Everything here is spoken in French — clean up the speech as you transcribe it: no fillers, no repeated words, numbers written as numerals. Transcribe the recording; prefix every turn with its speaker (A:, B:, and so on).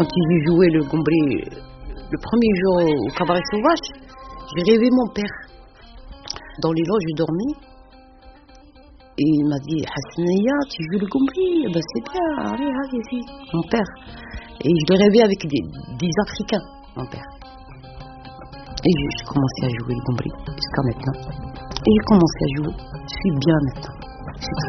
A: quand j'ai joué le Gombré le premier jour au Cabaret Sauvage, j'ai rêvé mon père. Dans les loges, je dormais. Et il m'a dit, Hassania, tu joues le Gombré? Ben c'est bien, allez, allez, mon père. Et je le rêvais avec des Africains, mon père. Et j'ai commencé à jouer le Gombré jusqu'à maintenant. Et j'ai commencé à jouer. Je suis bien maintenant.